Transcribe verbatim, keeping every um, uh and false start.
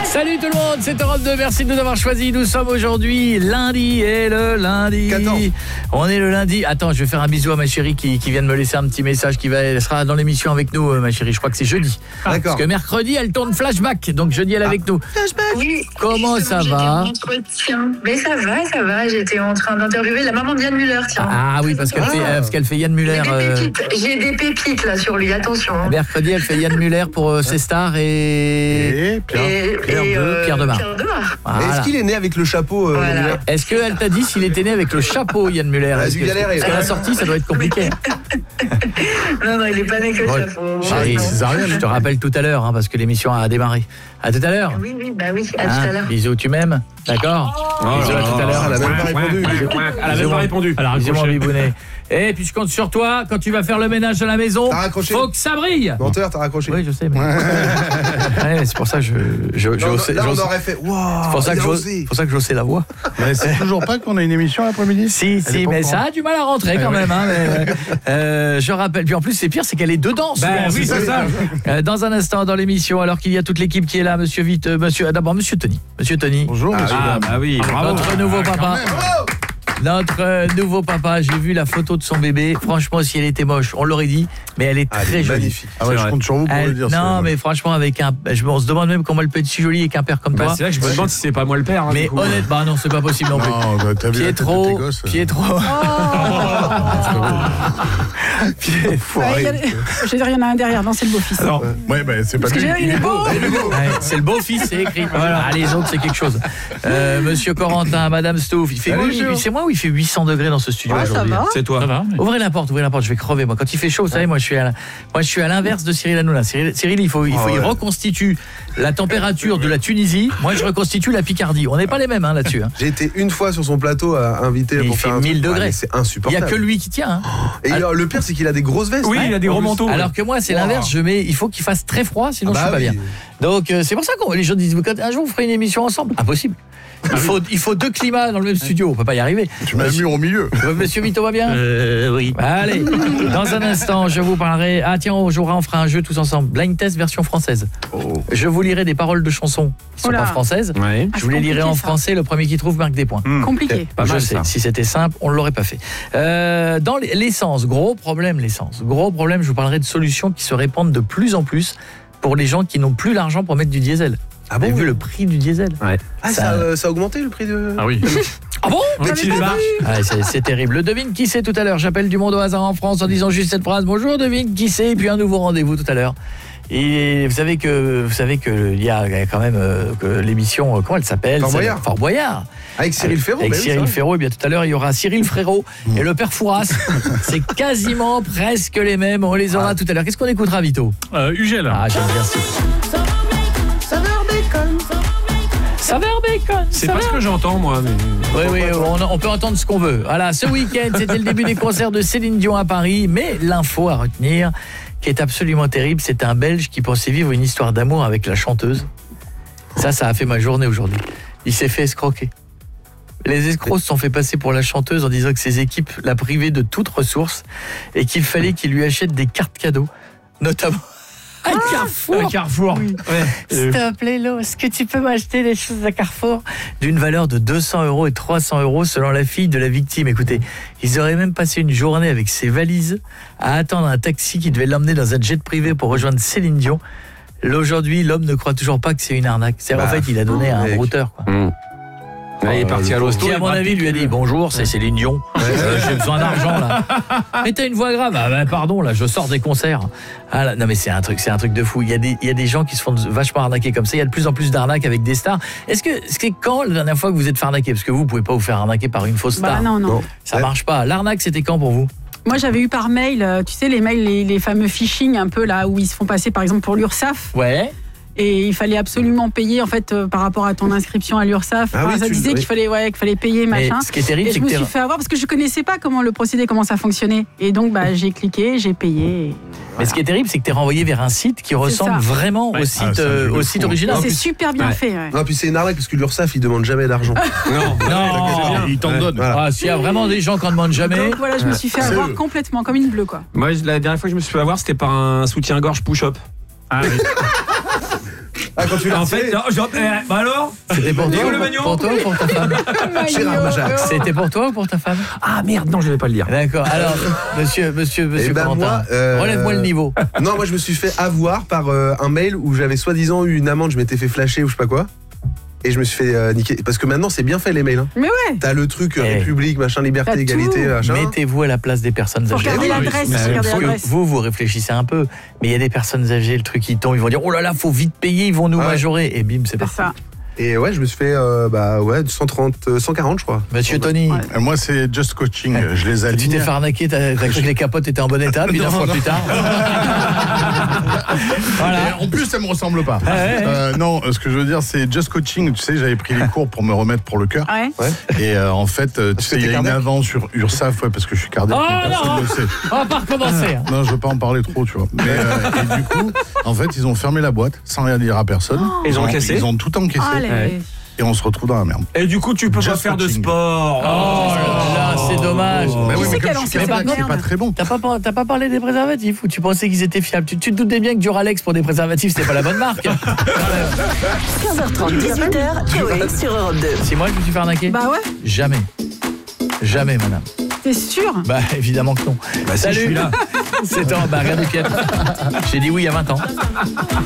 Salut tout le monde, c'est Europe deux, merci de nous avoir choisis. Nous sommes aujourd'hui lundi et le lundi quatorze. On est le lundi. Attends, je vais faire un bisou à ma chérie qui, qui vient de me laisser un petit message qui va, elle sera dans l'émission avec nous, ma chérie. Je crois que c'est jeudi. Ah, d'accord. Parce que mercredi, elle tourne Flashback. Donc jeudi, elle est avec nous. Flashback. Oui. Comment ça va? Mais ça va, ça va. J'étais en train d'interviewer la maman de Yann Muller, tiens. Ah oui, parce qu'elle Ah. fait, euh, parce qu'elle fait Yann Muller. J'ai des euh, pépites. J'ai des pépites là sur lui, attention. hein. mercredi, elle fait Yann Muller pour euh, ses stars et... Et Pierre. Et, Pierre et, de- euh, Pierre Demar. Pierre Demar. Voilà. Est-ce qu'il est né avec le chapeau euh, Voilà. Yann Muller Est-ce qu'elle t'a dit s'il était né avec le chapeau, Yann Muller? Elle a Est-ce dû que- galérer. Parce qu'à la sortie, ça doit être compliqué. Non, non, il est pas né que le Bon, chapeau. chérie, Non. je te rappelle tout à l'heure, hein, parce que l'émission a démarré. À tout à l'heure. Oui, oui, bah oui, à tout Hein, à l'heure. bisous, tu m'aimes? D'accord? Bisous, à tout à l'heure. Elle a même pas répondu. Elle a même pas répondu. Elle a Bisous, mon raccroché. bibounet. Et puis je compte sur toi, quand tu vas faire le ménage à la maison, T'as raccroché. faut que ça brille. Menteur, t'as raccroché. Oui, je sais, mais... Ouais, c'est pour ça que je... je, je Non, haussais- là, on j'ose- aurait fait. Waouh. c'est pour ça que il a je- osé. c'est pour ça que j'haussais la voix. Mais c'est toujours pas qu'on a une émission l'après-midi. Si, Elle est si, pas mais au ça a du mal à rentrer quand même. Hein, mais, euh, je rappelle, puis en plus c'est pire, c'est qu'elle est dedans. souvent, Ben oui, c'est ça. Euh, dans un instant dans l'émission, alors qu'il y a toute l'équipe qui est là, monsieur Vite, euh, monsieur, d'abord monsieur Tony. Monsieur Tony, Bonjour, monsieur. Ah bah oui, bravo. notre nouveau papa. même. Notre euh, nouveau papa, j'ai vu la photo de son bébé. Franchement, si elle était moche, on l'aurait dit, mais elle est Ah, très elle est jolie. magnifique. Ah ouais, C'est je vrai. compte sur vous pour Elle- le dire. non, c'est- mais franchement, avec un, je me, on se demande même comment elle peut être si jolie avec un père comme Bah, toi. c'est là que je me demande si c'est pas moi le père. hein, Mais du coup. honnêtement, non, c'est pas possible non plus. Non, bah, t'as vu la tête de tes Pietro, gosses. euh. Pietro. Foiré. Ouais, il y a- je veux dire, il y en a un derrière, non, c'est le beau-fils. Alors, Ouais, bah, c'est pas Parce que lui. j'ai- il est beau. Ouais, c'est le beau-fils, c'est écrit. Voilà. Ah, les autres, c'est quelque chose. Euh, Monsieur Corentin, Madame Stouff, il fait, Salut, oui, Gilles. c'est moi ou il fait huit cents degrés dans ce studio Ah, ça aujourd'hui? va. c'est toi. Ouvrez la porte, ouvrez la porte, je vais crever moi. Quand il fait chaud, vous savez, moi je suis à la- moi je suis à l'inverse de Cyril Hanouna. Cyril, Cyril, il faut il faut Ah il ouais. reconstitue la température de la Tunisie. Moi je reconstitue la Picardie. On n'est pas les mêmes hein, là-dessus. Hein. J'ai été une fois sur son plateau à inviter Mais il pour fait faire un mille truc. degrés. Ouais, mais c'est Il y a insupportable. que lui qui tient. Hein. Et euh, le pire, c'est qu'il a des grosses vestes. Oui, il a des gros manteaux. Alors que moi c'est Wow. l'inverse. Je mets, il faut qu'il fasse très froid, sinon Ah je suis bah pas oui. bien. Donc euh, c'est pour ça que les gens disent un jour vous ferez une émission ensemble. Impossible. Il faut il faut deux climats dans le même studio. On peut pas y arriver. Tu mets un mur au milieu. Euh, Monsieur Vito va bien? Euh, oui. Allez, dans un instant, je vous parlerai. Ah tiens, on jouera, on fera un jeu tous ensemble. Blind test version française. Je vous lirai des paroles de chansons qui sont Oh là. pas françaises. Ouais. Ah, Je vous les c'est lirai en compliqué, ça. français. Le premier qui trouve marque des points. Compliqué. Pas je mal, sais. ça. Si c'était simple, on ne l'aurait pas fait. Euh, dans l'essence, gros problème l'essence. Gros problème. Je vous parlerai de solutions qui se répandent de plus en plus pour les gens qui n'ont plus l'argent pour mettre du diesel. Ah Vous avez bon vu le prix du diesel? Ouais. Ah, Ça- ça, euh, ça a augmenté le prix de. Ah oui. Ah bon? Mais tu démarches. Ah, c'est c'est terrible. Devine qui c'est tout à l'heure. J'appelle du monde au hasard en France en disant juste cette phrase. Bonjour, devine qui c'est. Et puis un nouveau rendez-vous tout à l'heure. Et vous savez que vous savez que il y a quand même euh, que l'émission euh, comment elle s'appelle? Fort Ça- Boyard. Fort Boyard. Avec Cyril Ferraud. Avec bah oui, Cyril c'est vrai. Ferraud. Et bien tout à l'heure il y aura Cyril Frérot et le père Fouras. C'est quasiment presque les mêmes. On les aura tout à l'heure. Qu'est-ce qu'on écoutera, Vito? Euh, Ugel. Ah, j'aime bien ça. Saveur bacon. C'est pas ce que j'entends, moi. Mais... Oui, oui, on, on peut entendre ce qu'on veut. Voilà, ce week-end, c'était le début des concerts de Céline Dion à Paris, mais l'info à retenir, qui est absolument terrible, c'est un Belge qui pensait vivre une histoire d'amour avec la chanteuse. Ça, ça a fait ma journée aujourd'hui. Il s'est fait escroquer. Les escrocs se sont fait passer pour la chanteuse en disant que ses équipes la privaient de toute ressource et qu'il fallait qu'il lui achète des cartes cadeaux, notamment à Carrefour. Un Carrefour. Ouais. S'il te plaît, Lo, est-ce que tu peux m'acheter des choses à Carrefour d'une valeur de deux cents euros et trois cents euros selon la fille de la victime? Écoutez, ils auraient même passé une journée avec ses valises à attendre un taxi qui devait l'emmener dans un jet privé pour rejoindre Céline Dion. Là, aujourd'hui, l'homme ne croit toujours pas que c'est une arnaque. C'est Bah, en fait, il a donné à un mec. brouteur, quoi. Mmh. Là, il est parti à l'hosto. Qui, à mon avis, lui a dit bonjour, c'est Céline Dion. Euh, J'ai besoin d'argent là. Mais t'as une voix grave. Ah ben pardon, là, je sors des concerts. Ah là, non mais c'est un truc, c'est un truc de fou. Il y a des, il y a des gens qui se font vachement arnaquer comme ça. Il y a de plus en plus d'arnaques avec des stars. Est-ce que c'est quand la dernière fois que vous êtes fait arnaquer? Parce que vous, vous pouvez pas vous faire arnaquer par une fausse star. Bah non, non. Non. Ça Ouais. marche pas. L'arnaque, c'était quand pour vous? Moi, j'avais eu par mail, euh, tu sais, les mails, les, les fameux phishing, un peu là, où ils se font passer, par exemple, pour l'URSSAF. Ouais. Et il fallait absolument payer, en fait, euh, par rapport à ton inscription à l'URSSAF. Ah Enfin, oui, ça tu- disait oui. qu'il fallait, ouais, qu'il fallait payer, Mais machin. ce qui est terrible, Et c'est je que me t'es... suis fait avoir parce que je connaissais pas comment le procédé, comment ça fonctionnait. Et donc, bah, j'ai cliqué, j'ai payé. et Mais ce qui est terrible, c'est que t'es renvoyé vers un site qui ressemble ça. vraiment Ouais. au Ah, site, c'est un euh, truc de au fou. site Non, original. C'est super bien Ouais. fait. Ouais. Non, puis c'est une arnaque parce que l'URSSAF, il demande jamais d'argent. Non. Non, Il t'en donne. Voilà. Ah, s'il y a vraiment des gens qui en demandent jamais. Donc voilà, je me suis fait C'est avoir eux. complètement, comme une bleue, quoi. Moi, la dernière fois que je me suis fait avoir, c'était par un soutien-gorge push-up. Ah oui. Ah, quand tu l'as En fait, retiré, non, genre, eh, bah alors C'était pour toi, Et où le ou magnon pour toi ou pour ta femme? Gérard Majac. C'était pour toi ou pour ta femme? Ah merde, non, je vais pas le dire. D'accord. Alors, monsieur, monsieur, monsieur Eh ben, Corentin, moi, euh, relève-moi le niveau. Non, moi je me suis fait avoir par euh, un mail où j'avais soi-disant eu une amende, je m'étais fait flasher ou je sais pas quoi. Et je me suis fait euh, niquer. Parce que maintenant c'est bien fait les mails. Hein. Mais ouais. T'as le truc euh, Eh. République, machin, liberté, T'as égalité, tout. machin. Mettez-vous à la place des personnes Faut âgées. regarder oui, oui, l'adresse, mais regarder Parce que l'adresse. vous, vous réfléchissez un peu, mais il y a des personnes âgées, le truc qui tombe, ils vont dire oh là là, faut vite payer, ils vont nous Ouais. majorer, et bim, c'est C'est parti. ça. Et ouais, je me suis fait euh, bah ouais, cent trente, euh, cent quarante je crois. Monsieur Tony, Ouais. Euh, Moi, c'est Just Coaching. Je les tu aligne. t'es fait arnaquer, t'as t'as cru que les capotes étaient en bon état, puis Non, un fois non. plus tard. Et Voilà. en plus, ça me ressemble pas. Ah ouais. Euh, non, ce que je veux dire, c'est Just Coaching. Tu sais, j'avais pris les cours pour me remettre pour le cœur. Ouais. Et euh, en fait, euh, tu sais, il y a une cardiaque avance sur URSAF, ouais, parce que je suis cardiaque. Oh mais personne non. ne le sait. On va pas recommencer. hein. Non, je veux pas en parler trop, tu vois. Mais euh, et du coup, en fait, ils ont fermé la boîte sans rien dire à personne. Ils ont encaissé Ils ont tout encaissé. Allez. Ouais. Et on se retrouve dans la merde. Et du coup, tu peux Just pas faire de coaching. sport. Oh là là, c'est dommage. Mais Qui oui, c'est mais qui a comme je lancé suis cette cardiaque, c'est merde pas très bon. T'as pas, par- t'as pas parlé des préservatifs ou tu pensais qu'ils étaient fiables? tu, tu te doutais bien que Duralex pour des préservatifs, c'était pas la bonne marque. quinze heures trente, dix-huit heures, Coé sur Europe deux. C'est moi que je me suis fait arnaquer? Bah ouais, Jamais. Jamais, madame. t'es sûr? Bah, évidemment que non. Bah, si, Salut. je suis là. C'est en, bah, regarde, Pierre. J'ai dit oui il y a vingt ans.